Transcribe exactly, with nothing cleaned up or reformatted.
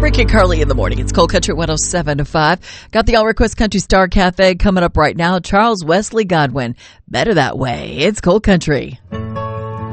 Rick and Carly in the morning. It's Cold Country one oh seven to five. Got the All Request Country Star Cafe coming up right now. Charles Wesley Godwin. Better That Way. It's Cold Country.